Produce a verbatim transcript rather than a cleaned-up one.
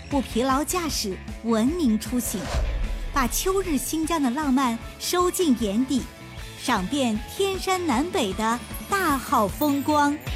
不疲劳驾驶，文明出行，把秋日新疆的浪漫收进眼底，赏遍天山南北的大好风光。